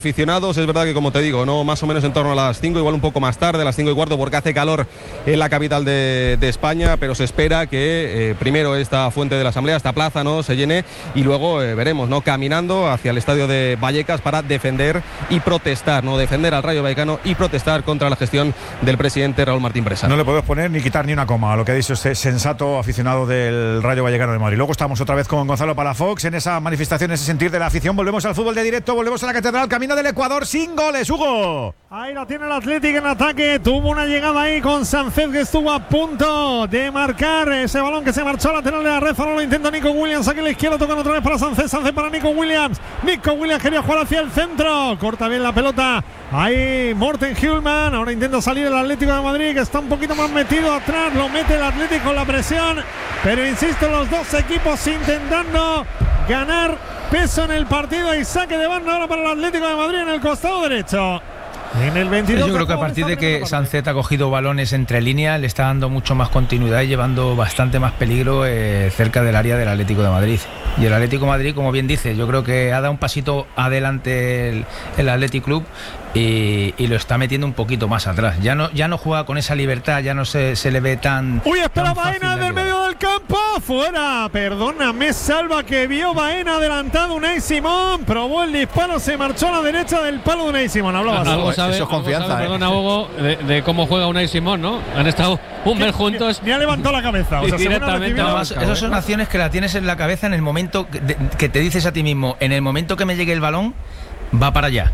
Aficionados, es verdad que como te digo, no más o menos en torno a las 5, igual un poco más tarde, a las 5:15, porque hace calor en la capital de España, pero se espera que primero esta fuente de la Asamblea, esta plaza, ¿no?, se llene y luego veremos, ¿no?, caminando hacia el estadio de Vallecas para defender y protestar, ¿no?, defender al Rayo Vallecano y protestar contra la gestión del presidente Raúl Martín Presa. No le podemos poner ni quitar ni una coma a lo que ha dicho este sensato aficionado del Rayo Vallecano de Madrid. Luego estamos otra vez con Gonzalo Palafox en esa manifestación, ese sentir de la afición. Volvemos al fútbol de directo, volvemos a la Catedral, camino del Ecuador sin goles, Hugo. Ahí la tiene el Athletic en ataque. Tuvo una llegada ahí con Sánchez que estuvo a punto de marcar ese balón que se marchó a lateral de la red. Ahora lo intenta Nico Williams. Aquí a la izquierda, tocan otra vez para Sánchez. Sánchez para Nico Williams. Nico Williams quería jugar hacia el centro. Corta bien la pelota. Ahí Morten Hjulmand. Ahora intenta salir el Atlético de Madrid, que está un poquito más metido atrás. Lo mete el Atlético con la presión. Pero insisto, los dos equipos intentando ganar peso en el partido. Y saque de banda ahora para el Atlético de Madrid en el costado derecho. En el 22. Yo creo que a partir de que Sánchez ha cogido balones entre líneas, le está dando mucho más continuidad y llevando bastante más peligro cerca del área del Atlético de Madrid. Y el Atlético de Madrid, como bien dice, yo creo que ha dado un pasito adelante el Athletic Club y lo está metiendo un poquito más atrás. Ya no juega con esa libertad, ya no se le ve tan. Uy, espera, tan Baena del medio del campo, fuera. Perdóname, salva que vio Baena adelantado. Unai Simón probó el disparo, se marchó a la derecha del palo de Unai Simón. Hablabas. Eso es confianza. Perdona, Hugo, de cómo juega Unai Simón, ¿no? Han estado un mes juntos. Ni ha levantado la cabeza. O sea, directamente. Esas son acciones que la tienes en la cabeza en el momento que te dices a ti mismo, en el momento que me llegue el balón, va para allá.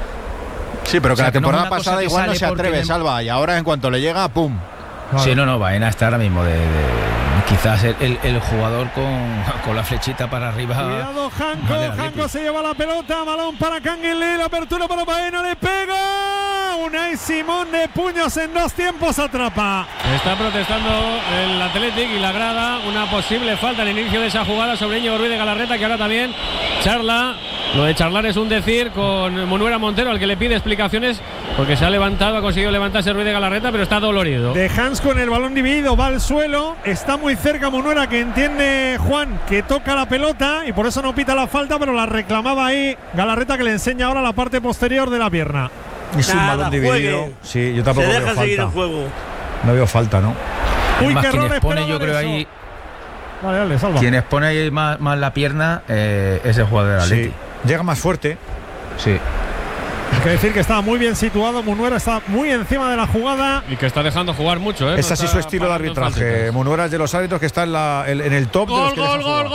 Sí, pero que la temporada no pasada igual no se atreve, Salva, y ahora en cuanto le llega, ¡pum! Claro. Sí, no, Baena está ahora mismo quizás el jugador con la flechita para arriba. Cuidado, Janko se lleva la pelota, balón para Canguilé, la apertura para Baena, le pega. Unai Simón de puños en dos tiempos, atrapa. Está protestando el Athletic y la grada una posible falta al inicio de esa jugada sobre Íñigo Ruiz de Galarreta, que ahora también charla. Lo de charlar es un decir con Munuera Montero, al que le pide explicaciones porque se ha levantado, ha conseguido levantarse Ruiz de Galarreta, pero está dolorido. De Hans con el balón dividido, va al suelo, está muy cerca Munuera, que entiende Juan que toca la pelota y por eso no pita la falta, pero la reclamaba ahí Galarreta, que le enseña ahora la parte posterior de la pierna. Es un balón dividido. Sí, yo tampoco se veo deja falta. seguir el juego. No veo falta, ¿no? Uy, más qué quien error, expone, yo creo ahí. Dale, salva. Quien expone ahí más la pierna es el jugador del Athletic. Sí. Llega más fuerte. Sí. Hay que decir que estaba muy bien situado. Munuera está muy encima de la jugada. Y que está dejando jugar mucho, ¿eh? Es así su estilo de arbitraje. Munuera es de los árbitros que está en el top de los que dejan jugar.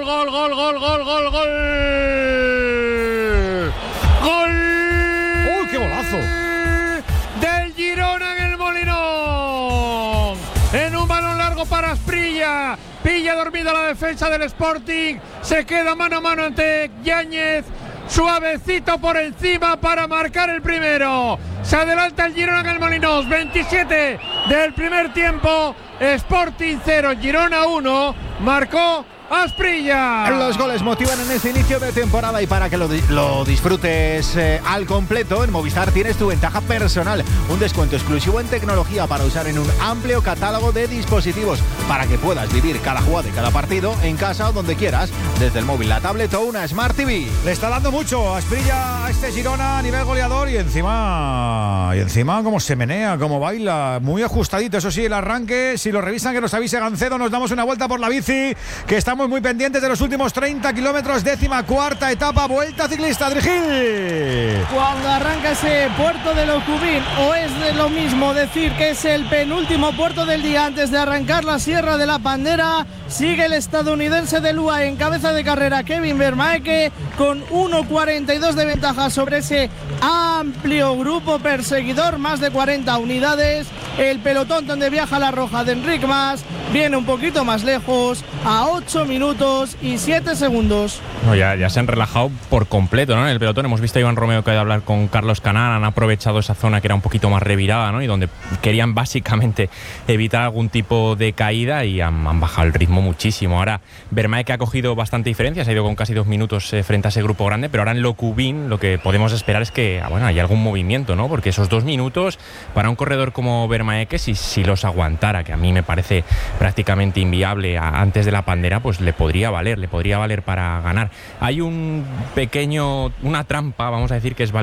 ¡Gol! ¡Uy, qué golazo! Del Girona en el Molinón. En un balón largo para Asprilla. Pilla dormida la defensa del Sporting. Se queda mano a mano ante Yáñez. Suavecito por encima para marcar el primero. Se adelanta el Girona en el Molinós. 27 del primer tiempo. Sporting 0, Girona 1. Marcó Asprilla. Los goles motivan en este inicio de temporada y para que lo disfrutes al completo, en Movistar tienes tu ventaja personal, un descuento exclusivo en tecnología para usar en un amplio catálogo de dispositivos para que puedas vivir cada jugada y cada partido en casa o donde quieras, desde el móvil, la tablet o una Smart TV. Le está dando mucho Asprilla a este Girona a nivel goleador y encima cómo se menea, cómo baila, muy ajustadito, eso sí, el arranque, si lo revisan que nos avise Gancedo, nos damos una vuelta por la bici, que estamos muy pendientes de los últimos 30 kilómetros, 14ª etapa, vuelta ciclista, Adrigil. Cuando arranca ese puerto de Locubín, o es de lo mismo decir que es el penúltimo puerto del día antes de arrancar la Sierra de la Pandera, sigue el estadounidense del UAE en cabeza de carrera, Kevin Vermaeke, con 1.42 de ventaja sobre ese amplio grupo perseguidor, más de 40 unidades. El pelotón donde viaja la roja de Enric Mas viene un poquito más lejos, a 8 minutos y 7 segundos. No, ya se han relajado por completo, ¿no? En el pelotón hemos visto a Iván Romeo que ha ido a hablar con Carlos Canán, han aprovechado esa zona que era un poquito más revirada, ¿no? Y donde querían básicamente evitar algún tipo de caída y han bajado el ritmo muchísimo. Ahora Vermaeke ha cogido bastante diferencia, se ha ido con casi 2 minutos frente a ese grupo grande, pero ahora en Locubín lo que podemos esperar es que hay algún movimiento, ¿no? Porque esos 2 minutos para un corredor como Vermaeke, si los aguantara, que a mí me parece prácticamente inviable antes de la Pandera, pues le podría valer para ganar. Hay una trampa, vamos a decir, que es